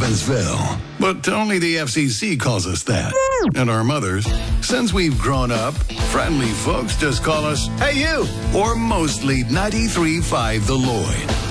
Evansville. But only the FCC calls us that. And our mothers, since we've grown up, friendly folks just call us, "Hey you!" Or mostly 93.5 The Lloyd.